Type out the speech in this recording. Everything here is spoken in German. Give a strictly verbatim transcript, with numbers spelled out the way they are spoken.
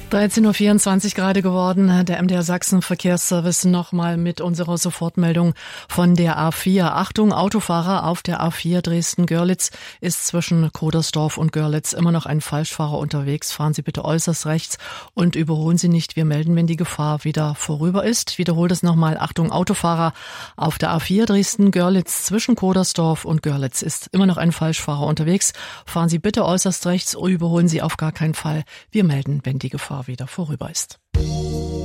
dreizehn Uhr vierundzwanzig gerade geworden. Der M D R Sachsen Verkehrsservice nochmal mit unserer Sofortmeldung von der A vier. Achtung, Autofahrer auf der A vier Dresden-Görlitz ist zwischen Kodersdorf und Görlitz immer noch ein Falschfahrer unterwegs. Fahren Sie bitte äußerst rechts und überholen Sie nicht. Wir melden, wenn die Gefahr wieder vorüber ist. Ich wiederhole das nochmal. Achtung, Autofahrer auf der A vier Dresden-Görlitz zwischen Kodersdorf und Görlitz ist immer noch ein Falschfahrer unterwegs. Fahren Sie bitte äußerst rechts, überholen Sie auf gar keinen Fall. Wir melden, wenn die Gefahr wieder vorüber ist.